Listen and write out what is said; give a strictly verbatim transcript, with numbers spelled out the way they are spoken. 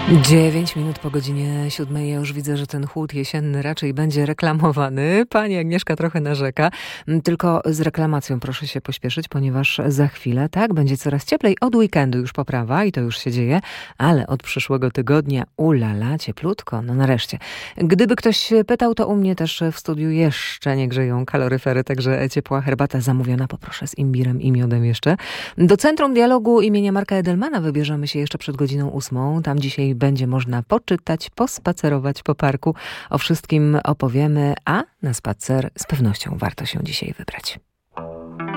Dziewięć minut po godzinie siódmej. Ja już widzę, że ten chłód jesienny raczej będzie reklamowany. Pani Agnieszka trochę narzeka. Tylko z reklamacją proszę się pośpieszyć, ponieważ za chwilę, tak, będzie coraz cieplej. Od weekendu już poprawa i to już się dzieje, ale od przyszłego tygodnia ulala, cieplutko. No nareszcie. Gdyby ktoś pytał, to u mnie też w studiu jeszcze nie grzeją kaloryfery, także ciepła herbata zamówiona, poproszę, z imbirem i miodem jeszcze. Do Centrum Dialogu imienia Marka Edelmana wybierzemy się jeszcze przed godziną ósmą. Tam dzisiaj będzie można poczytać, pospacerować po parku. O wszystkim opowiemy, a na spacer z pewnością warto się dzisiaj wybrać.